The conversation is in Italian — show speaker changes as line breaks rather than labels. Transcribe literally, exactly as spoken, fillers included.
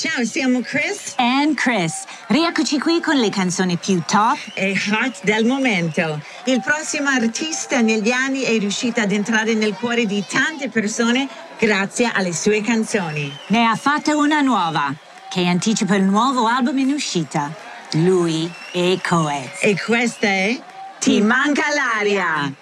Ciao, siamo Chris
and Chris. Rieccoci qui con le canzoni più top
e hot del momento. Il prossimo artista negli anni è riuscito ad entrare nel cuore di tante persone grazie alle sue canzoni.
Ne ha fatta una nuova, che anticipa il nuovo album in uscita. Lui e Coez.
E questa è Ti manca l'aria.